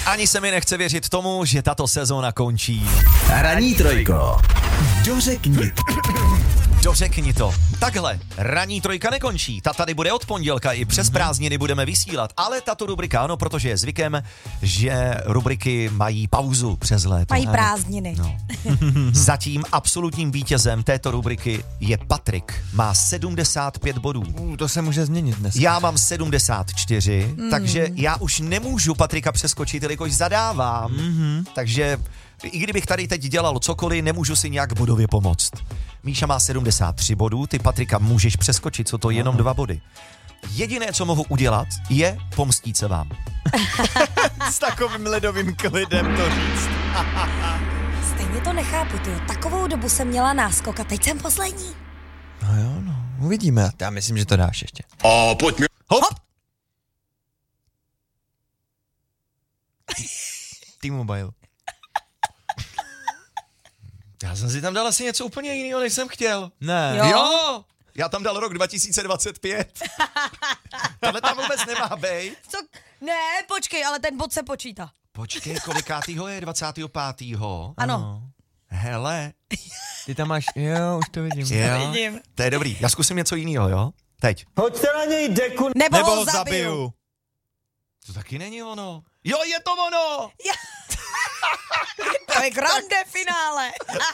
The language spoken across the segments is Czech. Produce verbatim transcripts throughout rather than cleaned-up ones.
Ani se mi nechce věřit tomu, že tato sezóna končí. Ranní trojko. Dořekni. Dořekni to. Takhle, ranní trojka nekončí. Ta tady bude od pondělka, i přes prázdniny budeme vysílat. Ale tato rubrika, ano, protože je zvykem, že rubriky mají pauzu přes léto. Mají prázdniny. No. Zatím absolutním vítězem této rubriky je Patrik. Má sedmdesát pět bodů. Uh, to se může změnit dnes. Já mám sedmdesát čtyři, mm. takže já už nemůžu Patrika přeskočit, jelikož zadávám. Mm-hmm. Takže i kdybych tady teď dělal cokoliv, nemůžu si nějak bodově pomoct. Míša má sedmdesát tři bodů, ty Patrika můžeš přeskočit, co to jenom dva body. Jediné, co mohu udělat, je pomstít se vám. S takovým ledovým klidem to říct. Stejně to nechápu, tyjo. Takovou dobu jsem měla náskok a teď jsem poslední. No jo, no, uvidíme. Já myslím, že to dáš ještě. A pojďme. Hop! Hop. T-Mobile. Já jsem si tam dal asi něco úplně jiného, než jsem chtěl. Ne. Jo. Jo! Já tam dal rok dva tisíce dvacet pět. Tohle tam vůbec nemá bejt. Co? Ne, počkej, ale ten bod se počítá. Počkej, kolikátýho je? dvacátého pátého Ano. Hele. Ty tam máš, jo, už to vidím. Jo, vidím. to je dobrý. Já zkusím něco jiného, jo? Teď. Hoďte na něj deku. Nebo, Nebo ho zabiju. To taky není ono. Jo, je to ono! To je grande finále.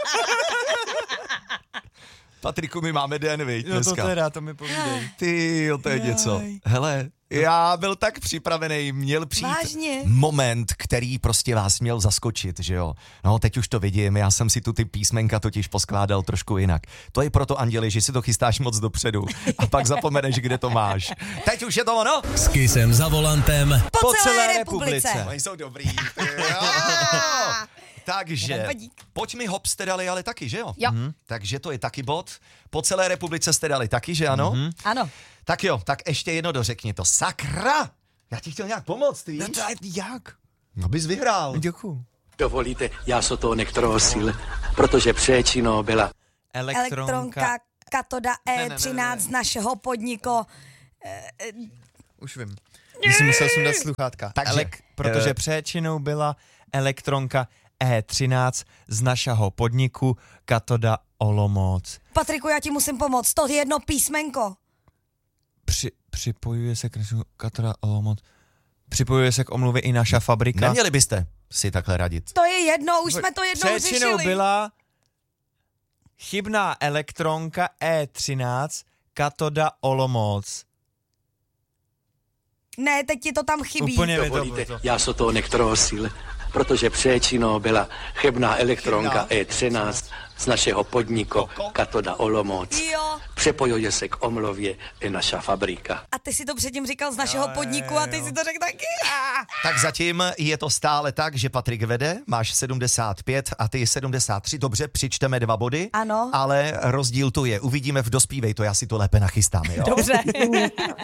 Patriku, my máme den, viď, No to dneska. teda, to mi povídej. Ty, jo, to je Jaj. něco. Hele, já byl tak připravený, měl přijít Vážně? moment, který prostě vás měl zaskočit, že jo. No, teď už to vidím, já jsem si tu ty písmenka totiž poskládal trošku jinak. To je proto, Anděli, že si to chystáš moc dopředu a pak zapomeneš, kde to máš. Teď už je to ono? S Kissem za volantem. Po, Po celé, celé republice. republice. Oni jsou dobrý. Jo. Takže, pojď mi hop jste dali ale taky, že jo? Jo. Mhm. Takže to je taky bod. Po celé republice jste dali taky, že ano? Mhm. Ano. Tak jo, tak ještě jedno dořekni to. Sakra! Já ti chtěl nějak pomoct, víš? No to je jak? No bys vyhrál. Děkuju. Dovolíte, já se toho nektrosil, protože přečino byla. Elektronka Katoda ne, E ne, třináct ne. z našeho podniku. Už vím. Když jsem musel sundat sluchátka. Takže, Elek, protože eh, přečinou byla elektronka E třináct z našeho podniku Katoda Olomouc. Patriku, já ti musím pomoct. To je jedno písmenko. Při, připojuje se k našemu Katoda Olomouc. Připojuje se k omluvě i naša fabrika. Neměli byste si takhle radit. To je jedno, už jsme to jednou Přečinou řešili. byla chybná elektronka E třináct Katoda Olomouc. Ne, teď ti to tam chybí. Úplně mi to Dovolíte, bylo. já se toho nektrosil, protože přečino byla chybná elektronka Chybná. E třináct z našeho podniku Katoda Olomouc. Jo. Přepojuje se k omluvě i naša fabrika. A ty si to předtím říkal z našeho Jo, podniku a ty jo. si to řekl taky. Tak zatím je to stále tak, že Patrik vede, máš sedmdesát pět a ty sedmdesát tři. Dobře, přičteme dva body. Ano. Ale rozdíl tu je. Uvidíme v Dospívej to, já si to lépe nachystám, jo? Dobře.